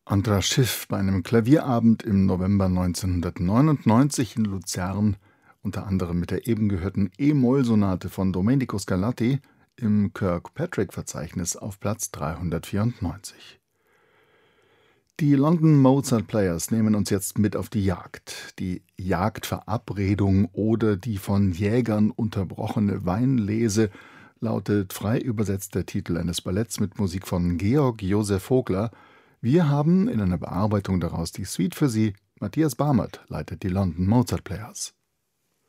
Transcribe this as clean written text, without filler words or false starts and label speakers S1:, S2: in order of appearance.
S1: Andras Schiff bei einem Klavierabend im November 1999 in Luzern, unter anderem mit der eben gehörten E-Moll-Sonate von Domenico Scarlatti im Kirkpatrick-Verzeichnis auf Platz 394. Die London Mozart Players nehmen uns jetzt mit auf die Jagd. Die Jagdverabredung oder die von Jägern unterbrochene Weinlese lautet frei übersetzt der Titel eines Balletts mit Musik von Georg Josef Vogler. Wir haben in einer Bearbeitung daraus die Suite für Sie. Matthias Barmert leitet die London Mozart Players.